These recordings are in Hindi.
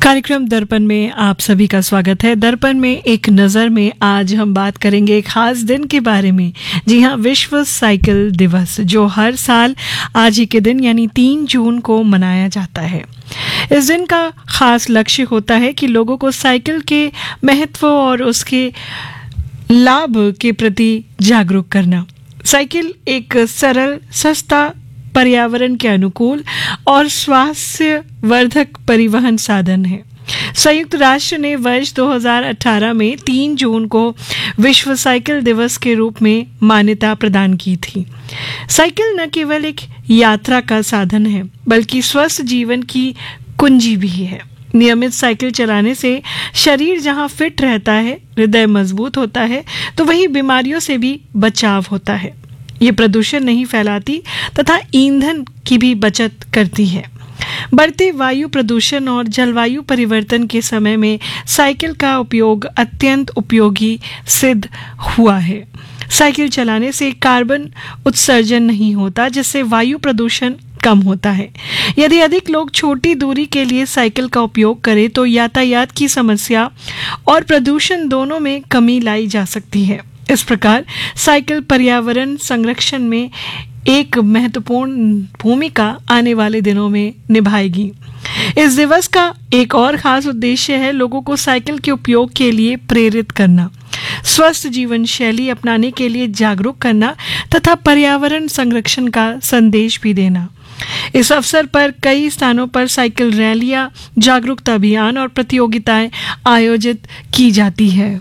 कार्यक्रम दर्पण में आप सभी का स्वागत है। दर्पण में एक नज़र में आज हम बात करेंगे एक खास दिन के बारे में। जी हाँ, विश्व साइकिल दिवस, जो हर साल आज ही के दिन यानी 3 जून को मनाया जाता है। इस दिन का खास लक्ष्य होता है कि लोगों को साइकिल के महत्व और उसके लाभ के प्रति जागरूक करना। साइकिल एक सरल, सस्ता, पर्यावरण के अनुकूल और स्वास्थ्य वर्धक परिवहन साधन है। संयुक्त राष्ट्र ने वर्ष 2018 में 3 जून को विश्व साइकिल दिवस के रूप में मान्यता प्रदान की थी। साइकिल न केवल एक यात्रा का साधन है, बल्कि स्वस्थ जीवन की कुंजी भी है। नियमित साइकिल चलाने से शरीर जहां फिट रहता है, हृदय मजबूत होता है, तो वहीं बीमारियों से भी बचाव होता है। ये प्रदूषण नहीं फैलाती तथा ईंधन की भी बचत करती है। बढ़ते वायु प्रदूषण और जलवायु परिवर्तन के समय में साइकिल का उपयोग अत्यंत उपयोगी सिद्ध हुआ है। साइकिल चलाने से कार्बन उत्सर्जन नहीं होता, जिससे वायु प्रदूषण कम होता है। यदि अधिक लोग छोटी दूरी के लिए साइकिल का उपयोग करें तो यातायात की समस्या और प्रदूषण दोनों में कमी लाई जा सकती है। इस प्रकार साइकिल पर्यावरण संरक्षण में एक महत्वपूर्ण भूमिका आने वाले दिनों में निभाएगी। इस दिवस का एक और खास उद्देश्य है लोगों को साइकिल के उपयोग के लिए प्रेरित करना, स्वस्थ जीवन शैली अपनाने के लिए जागरूक करना तथा पर्यावरण संरक्षण का संदेश भी देना। इस अवसर पर कई स्थानों पर साइकिल रैलियां, जागरूकता अभियान और प्रतियोगिताएं आयोजित की जाती है।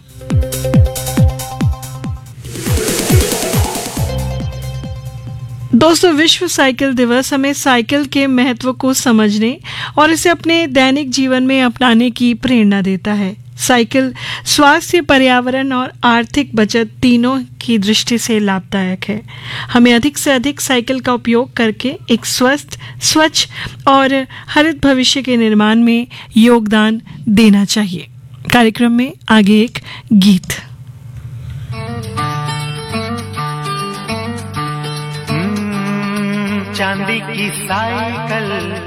दोस्तों, विश्व साइकिल दिवस हमें साइकिल के महत्व को समझने और इसे अपने दैनिक जीवन में अपनाने की प्रेरणा देता है। साइकिल स्वास्थ्य, पर्यावरण और आर्थिक बचत तीनों की दृष्टि से लाभदायक है। हमें अधिक से अधिक साइकिल का उपयोग करके एक स्वस्थ, स्वच्छ और हरित भविष्य के निर्माण में योगदान देना चाहिए। कार्यक्रम में आगे एक गीत। चांदी की साइकिल